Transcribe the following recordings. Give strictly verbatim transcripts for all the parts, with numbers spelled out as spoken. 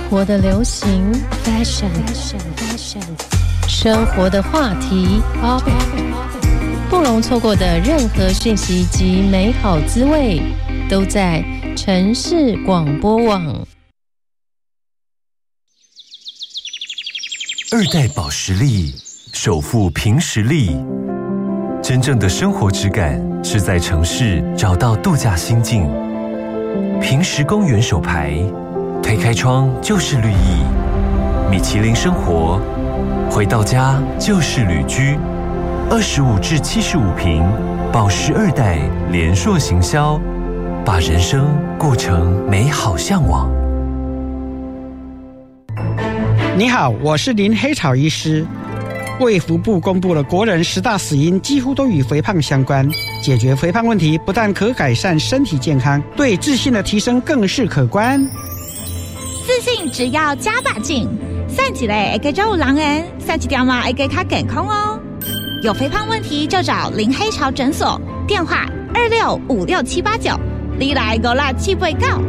活的流行 fashion， 生活的话题 pop， 不容错过的任何讯息及美好滋味，都在城市广播网。 二代保时力，首富凭实力。真正的生活质感是在城市找到度假心境。平实公园手牌，推开窗就是绿意。米其林生活，回到家就是旅居。二十五至七十五平，保时二代联硕行销，把人生过成美好向往。 你好，我是林黑草医师。卫福部公布了国人十大死因几乎都与肥胖相关，解决肥胖问题不但可改善身体健康，对自信的提升更是可观。 自信只要加把劲，散起来会更有人缘，散起条嘛会更加健康哦。有肥胖问题就找林黑潮诊所，电话二六五六七八九，你来五六七八九。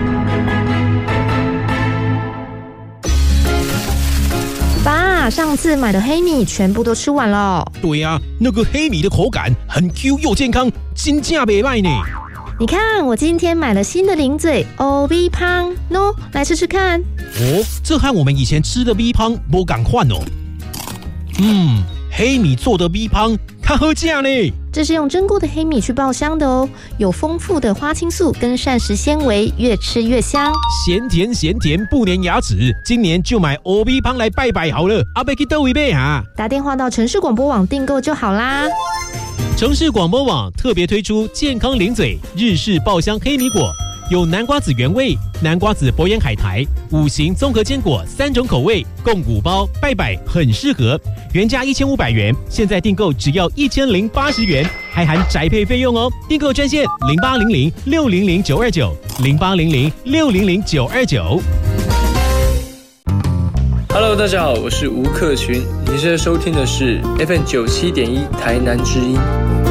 爸，上次买的黑米全部都吃完了。 对啊，那个黑米的口感很 Q 又健康，真价不赖呢。 你看，我今天买了新的零嘴 O B 胖，喏，来吃吃看。 哦，这和我们以前吃的 B 胖不同款哦。嗯，黑米做的 B 胖，它好价呢。 这是用蒸过的黑米去爆香的哦，有丰富的花青素跟膳食纤维，越吃越香。 咸甜咸甜不粘牙齿，今年就买 O B 胖来拜拜好了。阿伯去倒一杯哈， 打电话到城市广播网订购就好啦。 城市广播网特别推出健康零嘴日式爆香黑米果，有南瓜子原味、南瓜子博眼海苔、五行综合坚果三种口味，共五包，拜拜很适合。原价一千五百元，现在订购只要一千零八十元，还含宅配费用哦。订购专线零八零零六零零九二九零八零零六零零九二九。 Hello， 大家好，我是吴克群，你现在收听的是 F M 九七点一台南之音。